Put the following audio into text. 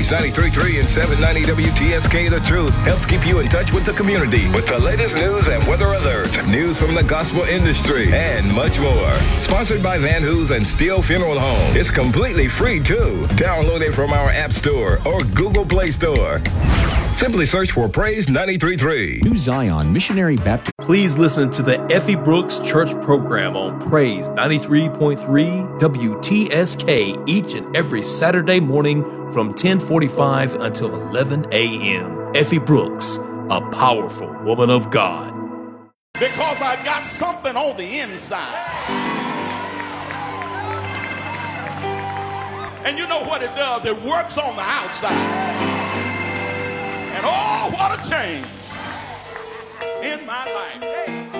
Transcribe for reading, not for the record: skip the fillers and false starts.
Praise 93.3 and 790 WTSK The Truth helps keep you in touch with the community with the latest news and weather alerts, news from the gospel industry, and much more. Sponsored by Van Hoos and Steele Funeral Home. It's completely free, too. Download it from our App Store or Google Play Store. Simply search for Praise 93.3. New Zion Missionary Baptist. Please listen to the Effie Brooks Church program on Praise 93.3 WTSK each and every Saturday morning from 10:45 until 11 a.m. Effie Brooks, a powerful woman of God. Because I got something on the inside. And you know what it does? It works on the outside. And oh, what a change in my life.